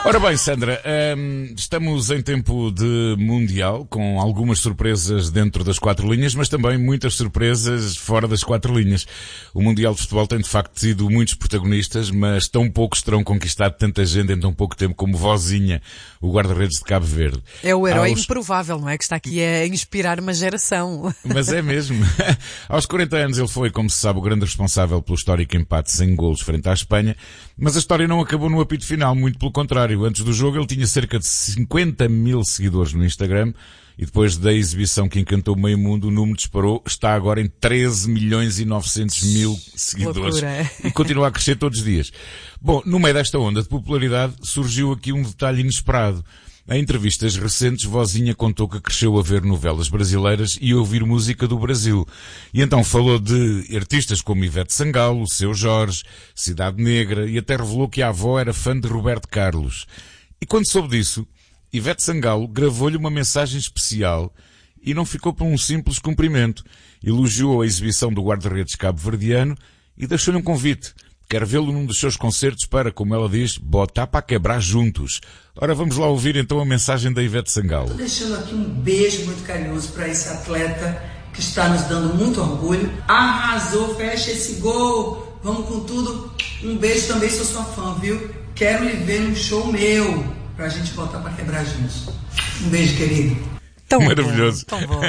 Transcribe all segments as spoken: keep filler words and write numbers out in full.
Ora bem, Sandra, hum, estamos em tempo de Mundial, com algumas surpresas dentro das quatro linhas, mas também muitas surpresas fora das quatro linhas. O Mundial de Futebol tem de facto tido muitos protagonistas, mas tão poucos terão conquistado tanta gente em tão pouco tempo como Vozinha, o guarda-redes de Cabo Verde. É o herói Aos... improvável, não é? Que está aqui a inspirar uma geração. Mas é mesmo. Aos quarenta anos ele foi, como se sabe, o grande responsável pelo histórico empate sem golos frente à Espanha, mas a história não acabou no apito final, muito pelo contrário. Antes do jogo ele tinha cerca de cinquenta mil seguidores no Instagram e depois da exibição que encantou o meio mundo, o número disparou, está agora em treze milhões e novecentos mil seguidores. Loucura. E continua a crescer todos os dias. Bom, no meio desta onda de popularidade surgiu aqui um detalhe inesperado. Em entrevistas recentes, Vozinha contou que cresceu a ver novelas brasileiras e a ouvir música do Brasil. E então falou de artistas como Ivete Sangalo, Seu Jorge, Cidade Negra e até revelou que a avó era fã de Roberto Carlos. E quando soube disso, Ivete Sangalo gravou-lhe uma mensagem especial e não ficou por um simples cumprimento. Elogiou a exibição do guarda-redes cabo-verdiano e deixou-lhe um convite. Quer vê-lo num dos seus concertos para, como ela diz, botar para quebrar juntos. Ora, vamos lá ouvir então a mensagem da Ivete Sangalo. Estou deixando aqui um beijo muito carinhoso para esse atleta que está nos dando muito orgulho. Arrasou, fecha esse gol, vamos com tudo. Um beijo, também sou sua fã, viu? Quero lhe ver num show meu, pra gente botar para quebrar juntos. Um beijo, querido. Tão Maravilhoso. Bom, tão bom.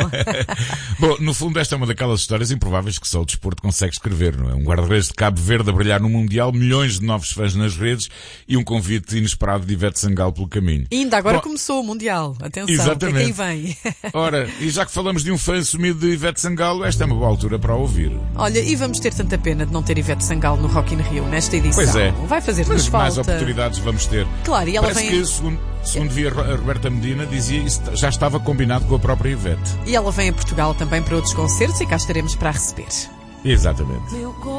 Bom, no fundo esta é uma daquelas histórias improváveis que só o desporto consegue escrever, não é? Um guarda-redes de Cabo Verde a brilhar no Mundial, milhões de novos fãs nas redes e um convite inesperado de Ivete Sangalo pelo caminho. E ainda agora Bom, começou o Mundial. Atenção, exatamente. o que é que aí vem? Ora, e já que falamos de um fã assumido de Ivete Sangalo, esta é uma boa altura para a ouvir. Olha, e vamos ter tanta pena de não ter Ivete Sangalo no Rock in Rio nesta edição. Pois é. Vai fazer-nos Mas falta. mais oportunidades vamos ter. Claro, e ela Parece vem... que, segundo, segundo via a Roberta Medina, dizia isso já estava combinado com a própria Ivete. E ela vem a Portugal também para outros concertos e cá estaremos para a receber. Exatamente.